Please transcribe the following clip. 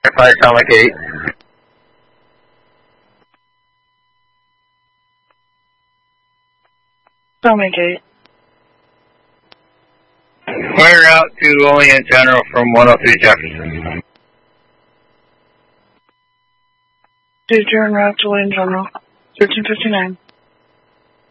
Fire sound like 8. Sound like 8. Clear out to Olean General from 103 Jefferson. Did you en route to Lane General, 1359.